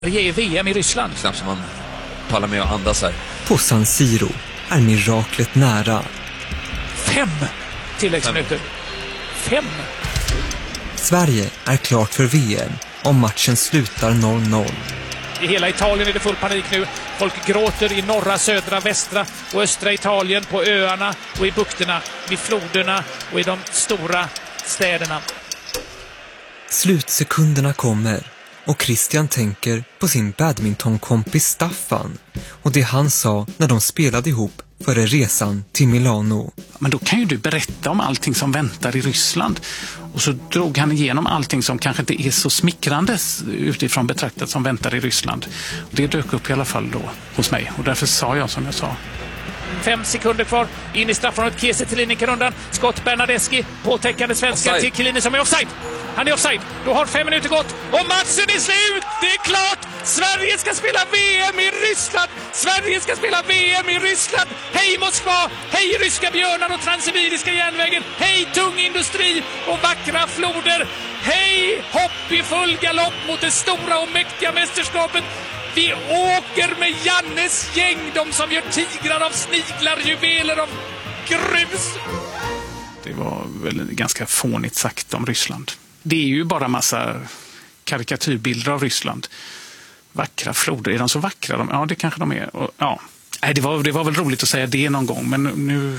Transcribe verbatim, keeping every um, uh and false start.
Det är V M i Ryssland. Knappt som man talar med och andas här. På San Siro är miraklet nära. Fem tilläggsminuter. Fem. Sverige är klart för V M om matchen slutar noll noll. I hela Italien är det full panik nu. Folk gråter i norra, södra, västra och östra Italien, på öarna och i bukterna, vid floderna och i de stora städerna. Slutsekunderna kommer och Christian tänker på sin badmintonkompis Staffan och det han sa när de spelade ihop före resan till Milano. Men då kan ju du berätta om allting som väntar i Ryssland. Och så drog han igenom allting som kanske inte är så smickrande utifrån betraktat som väntar i Ryssland. Det dök upp i alla fall då hos mig och därför sa jag som jag sa. Fem sekunder kvar, in i straffområdet, Kiese till Linnikerundan, skott Bernadeschi, påtäckande svenskar till Chiellini som är offside. Han är offside, då har fem minuter gått och matchen är slut, det är klart! Sverige ska spela V M i Ryssland! Sverige ska spela V M i Ryssland! Hej Moskva! Hej ryska björnar och transsibiriska järnvägen! Hej tung industri och vackra floder! Hej hopp i full galopp mot det stora och mäktiga mästerskapet! Vi åker med Jannes gäng, de som gör tigrar av sniglar, juveler av grus. Det var väl ganska fånigt sagt om Ryssland. Det är ju bara massa karikatyrbilder av Ryssland. Vackra floder, är de så vackra? Ja, det kanske de är. Och, ja. Nej, det var, det var väl roligt att säga det någon gång, men nu